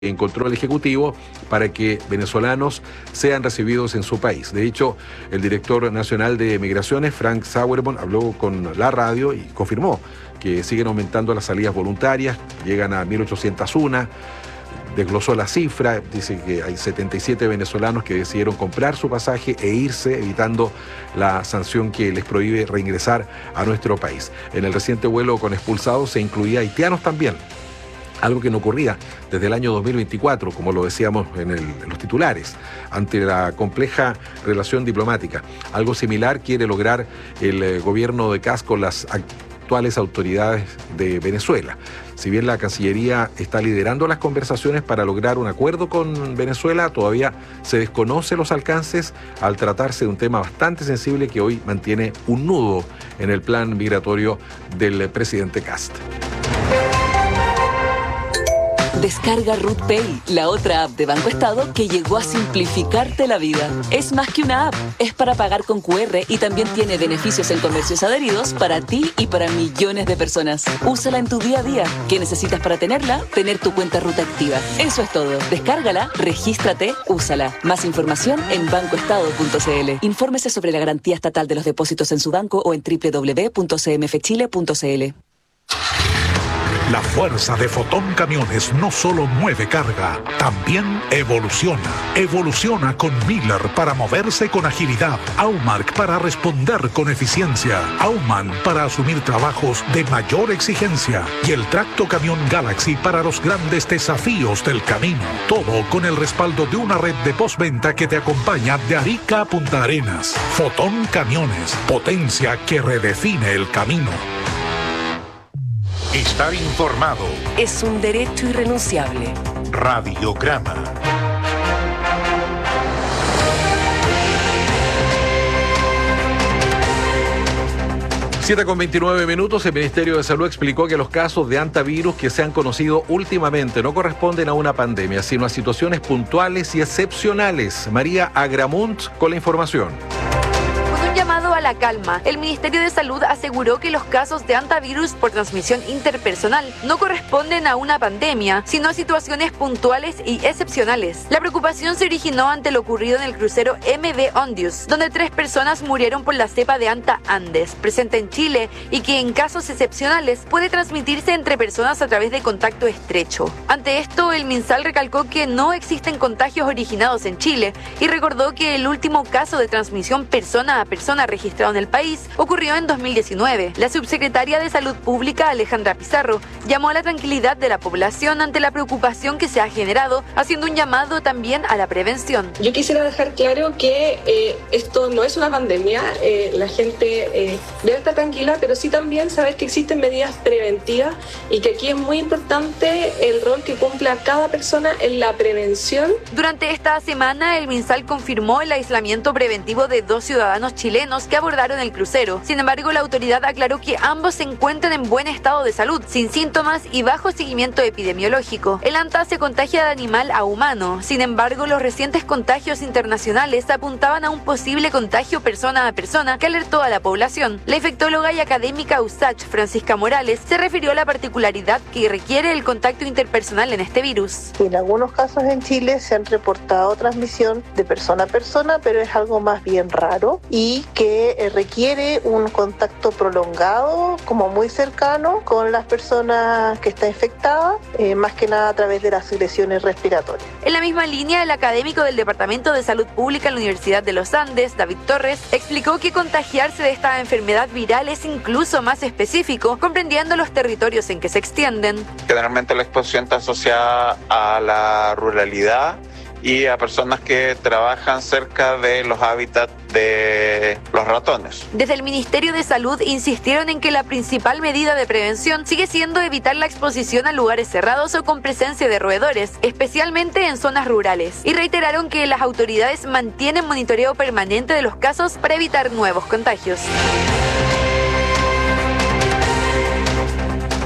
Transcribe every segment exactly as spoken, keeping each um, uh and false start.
encontró el Ejecutivo para que venezolanos sean recibidos en su país. De hecho, el director nacional de Migraciones, Frank Sauerborn, habló con la radio y confirmó que siguen aumentando las salidas voluntarias, llegan a mil ochocientos uno, desglosó la cifra, dice que hay setenta y siete venezolanos que decidieron comprar su pasaje e irse, evitando la sanción que les prohíbe reingresar a nuestro país. En el reciente vuelo con expulsados se incluía haitianos también, algo que no ocurría desde el año dos mil veinticuatro, como lo decíamos en, el, en los titulares, ante la compleja relación diplomática. Algo similar quiere lograr el eh, gobierno de Kast con las actuales autoridades de Venezuela. Si bien la Cancillería está liderando las conversaciones para lograr un acuerdo con Venezuela, todavía se desconoce los alcances al tratarse de un tema bastante sensible que hoy mantiene un nudo en el plan migratorio del presidente Kast. Descarga Ruth Pay, la otra app de Banco Estado que llegó a simplificarte la vida. Es más que una app, es para pagar con cu erre y también tiene beneficios en comercios adheridos para ti y para millones de personas. Úsala en tu día a día. ¿Qué necesitas para tenerla? Tener tu cuenta Ruta activa. Eso es todo. Descárgala, regístrate, úsala. Más información en banco estado punto ce ele. Infórmese sobre la garantía estatal de los depósitos en su banco o en doble u doble u doble u punto ce eme efe chile punto ce ele. La fuerza de Fotón Camiones no solo mueve carga, también evoluciona. Evoluciona con Miller para moverse con agilidad, Aumark para responder con eficiencia, Aumann para asumir trabajos de mayor exigencia y el Tracto Camión Galaxy para los grandes desafíos del camino. Todo con el respaldo de una red de postventa que te acompaña de Arica a Punta Arenas. Fotón Camiones, potencia que redefine el camino. Estar informado es un derecho irrenunciable. Radiograma. siete con veintinueve minutos, el Ministerio de Salud explicó que los casos de hantavirus que se han conocido últimamente no corresponden a una pandemia, sino a situaciones puntuales y excepcionales. María Agramunt con la información. Llamado a la calma, el Ministerio de Salud aseguró que los casos de hantavirus por transmisión interpersonal no corresponden a una pandemia, sino a situaciones puntuales y excepcionales. La preocupación se originó ante lo ocurrido en el crucero eme ve Ondius, donde tres personas murieron por la cepa de Hanta Andes, presente en Chile y que en casos excepcionales puede transmitirse entre personas a través de contacto estrecho. Ante esto, el MinSal recalcó que no existen contagios originados en Chile y recordó que el último caso de transmisión persona a persona registrado en el país ocurrió en dos mil diecinueve. La subsecretaria de Salud Pública, Alejandra Pizarro, llamó a la tranquilidad de la población ante la preocupación que se ha generado, haciendo un llamado también a la prevención. Yo quisiera dejar claro que eh, esto no es una pandemia, eh, la gente eh, debe estar tranquila, pero sí también saber que existen medidas preventivas y que aquí es muy importante el rol que cumpla cada persona en la prevención. Durante esta semana, el MinSal confirmó el aislamiento preventivo de dos ciudadanos chilenos que abordaron el crucero. Sin embargo, la autoridad aclaró que ambos se encuentran en buen estado de salud, sin síntomas y bajo seguimiento epidemiológico. El Hanta se contagia de animal a humano. Sin embargo, los recientes contagios internacionales apuntaban a un posible contagio persona a persona que alertó a la población. La infectóloga y académica U S A C H, Francisca Morales, se refirió a la particularidad que requiere el contacto interpersonal en este virus. En algunos casos en Chile se han reportado transmisión de persona a persona, pero es algo más bien raro y que eh, requiere un contacto prolongado, como muy cercano, con las personas que están infectadas, eh, más que nada a través de las secreciones respiratorias. En la misma línea, el académico del Departamento de Salud Pública en la Universidad de los Andes, David Torres, explicó que contagiarse de esta enfermedad viral es incluso más específico, comprendiendo los territorios en que se extienden. Generalmente la exposición está asociada a la ruralidad y a personas que trabajan cerca de los hábitats de los ratones. Desde el Ministerio de Salud insistieron en que la principal medida de prevención sigue siendo evitar la exposición a lugares cerrados o con presencia de roedores, especialmente en zonas rurales, y reiteraron que las autoridades mantienen monitoreo permanente de los casos para evitar nuevos contagios.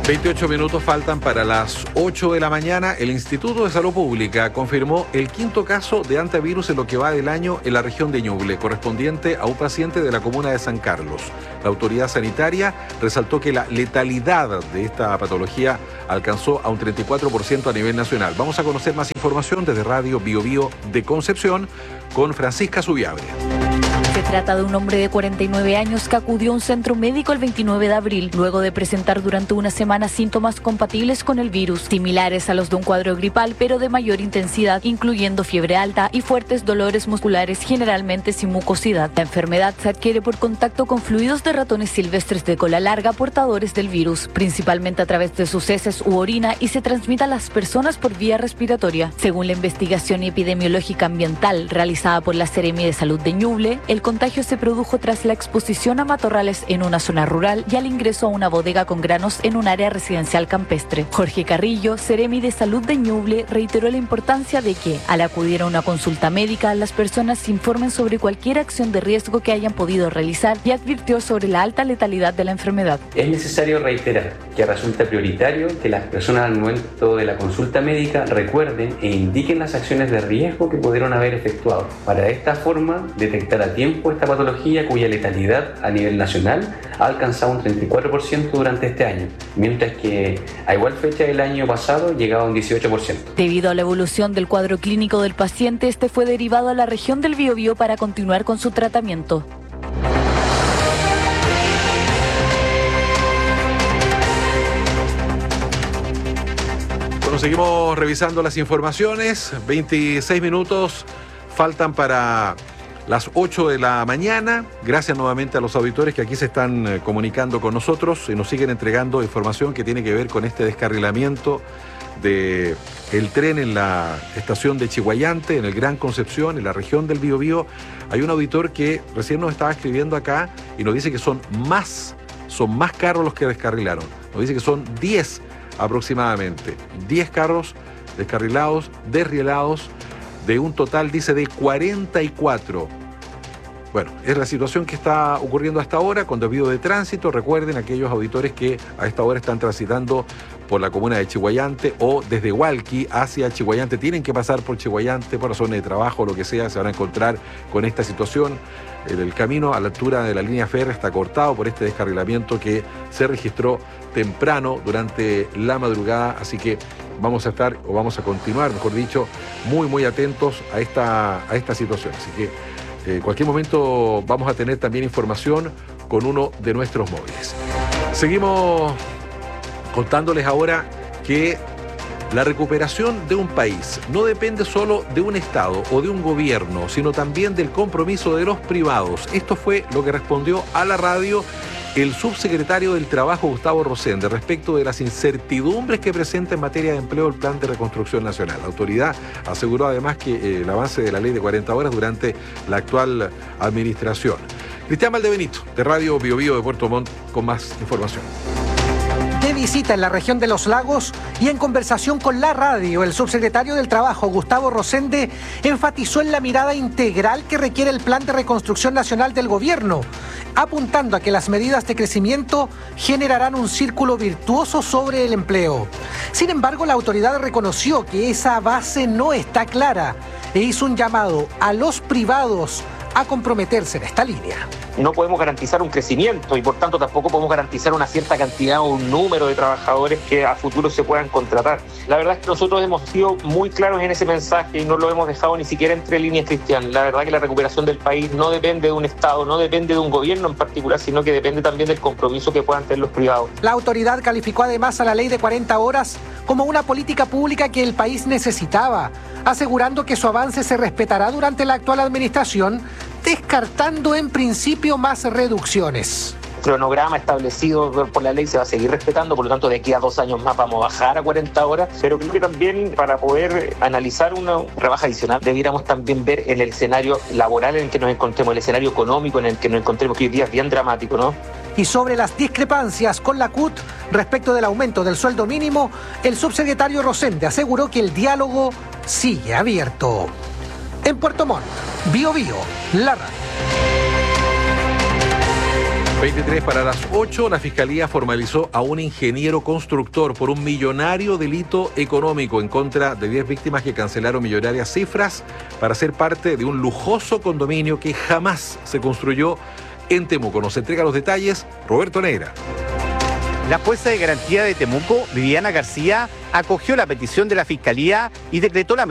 veintiocho minutos faltan para las ocho de la mañana. El Instituto de Salud Pública confirmó el quinto caso de antivirus en lo que va del año en la región de Ñuble, correspondiente a un paciente de la comuna de San Carlos. La autoridad sanitaria resaltó que la letalidad de esta patología alcanzó a un treinta y cuatro por ciento a nivel nacional. Vamos a conocer más información desde Radio Bio Bio de Concepción con Francisca Subiabre. Se trata de un hombre de cuarenta y nueve años que acudió a un centro médico el veintinueve de abril, luego de presentar durante una semana síntomas compatibles con el virus, similares a los de un cuadro gripal, pero de mayor intensidad, incluyendo fiebre alta y fuertes dolores musculares, generalmente sin mucosidad. La enfermedad se adquiere por contacto con fluidos de ratones silvestres de cola larga portadores del virus, principalmente a través de sus heces u orina, y se transmite a las personas por vía respiratoria. Según la investigación epidemiológica ambiental realizada por la Seremi de Salud de Ñuble, el contagio se produjo tras la exposición a matorrales en una zona rural y al ingreso a una bodega con granos en un área residencial campestre. Jorge Carrillo, Seremi de Salud de Ñuble, reiteró la importancia de que, al acudir a una consulta médica, las personas se informen sobre cualquier acción de riesgo que hayan podido realizar y advirtió sobre la alta letalidad de la enfermedad. Es necesario reiterar que resulta prioritario que las personas al momento de la consulta médica recuerden e indiquen las acciones de riesgo que pudieron haber efectuado, para de esta forma detectar a tiempo esta patología cuya letalidad a nivel nacional ha alcanzado un treinta y cuatro por ciento durante este año, mientras que a igual fecha del año pasado llegaba a un dieciocho por ciento. Debido a la evolución del cuadro clínico del paciente, este fue derivado a la región del Biobío para continuar con su tratamiento. Bueno, seguimos revisando las informaciones. veintiséis minutos faltan para las ocho de la mañana. Gracias nuevamente a los auditores que aquí se están eh, comunicando con nosotros y nos siguen entregando información que tiene que ver con este descarrilamiento de el tren en la estación de Chiguayante, en el Gran Concepción, en la región del Biobío. Hay un auditor que recién nos estaba escribiendo acá y nos dice que son más, son más carros los que descarrilaron. Nos dice que son diez aproximadamente, diez carros descarrilados, desrielados, de un total, dice, de cuarenta y cuatro. Bueno, es la situación que está ocurriendo hasta ahora con desvío de tránsito. Recuerden, aquellos auditores que a esta hora están transitando por la comuna de Chiguayante o desde Hualqui hacia Chiguayante, tienen que pasar por Chiguayante, por razones de trabajo o lo que sea, se van a encontrar con esta situación. El, el camino a la altura de la línea férrea está cortado por este descarrilamiento que se registró temprano durante la madrugada, así que vamos a estar, o vamos a continuar, mejor dicho, muy, muy atentos a esta, a esta situación. Así que en eh, cualquier momento vamos a tener también información con uno de nuestros móviles. Seguimos contándoles ahora que la recuperación de un país no depende solo de un Estado o de un gobierno, sino también del compromiso de los privados. Esto fue lo que respondió a la radio el subsecretario del Trabajo, Gustavo Rosende, respecto de las incertidumbres que presenta en materia de empleo el Plan de Reconstrucción Nacional. La autoridad aseguró además que eh, el avance de la ley de cuarenta horas durante la actual administración. Cristian Valdebenito, de Radio Bio Bio de Puerto Montt, con más información. De visita en la región de Los Lagos y en conversación con la radio, el subsecretario del Trabajo, Gustavo Rosende, enfatizó en la mirada integral que requiere el Plan de Reconstrucción Nacional del gobierno, apuntando a que las medidas de crecimiento generarán un círculo virtuoso sobre el empleo. Sin embargo, la autoridad reconoció que esa base no está clara e hizo un llamado a los privados a comprometerse en esta línea. No podemos garantizar un crecimiento y por tanto tampoco podemos garantizar una cierta cantidad o un número de trabajadores que a futuro se puedan contratar. La verdad es que nosotros hemos sido muy claros en ese mensaje y no lo hemos dejado ni siquiera entre líneas, Cristian. La verdad que la recuperación del país no depende de un Estado, no depende de un gobierno en particular, sino que depende también del compromiso que puedan tener los privados. La autoridad calificó además a la ley de cuarenta horas como una política pública que el país necesitaba, asegurando que su avance se respetará durante la actual administración, descartando en principio más reducciones. El cronograma establecido por la ley se va a seguir respetando, por lo tanto de aquí a dos años más vamos a bajar a cuarenta horas, pero creo que también para poder analizar una rebaja adicional debiéramos también ver el escenario laboral en el que nos encontremos, el escenario económico en el que nos encontremos, que hoy día es bien dramático, ¿no? Y sobre las discrepancias con la C U T respecto del aumento del sueldo mínimo, el subsecretario Rosende aseguró que el diálogo sigue abierto. En Puerto Montt, Bio Bio, la radio. veintitrés para las ocho, la Fiscalía formalizó a un ingeniero constructor por un millonario delito económico en contra de diez víctimas que cancelaron millonarias cifras para ser parte de un lujoso condominio que jamás se construyó en Temuco. Nos entrega los detalles Roberto Negra. La jueza de garantía de Temuco, Viviana García, acogió la petición de la Fiscalía y decretó la